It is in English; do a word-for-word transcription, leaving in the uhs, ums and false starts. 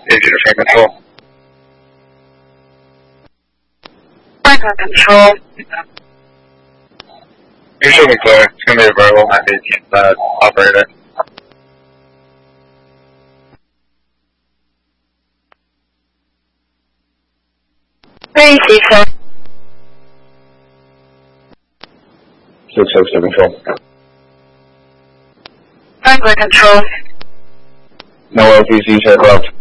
Aviator Train Control. Franklin Control. You're showing clear. It's going to be a variable nine eighteen that operator. Three C sir. six six to control. Franklin Control. No L P Cs aircraft.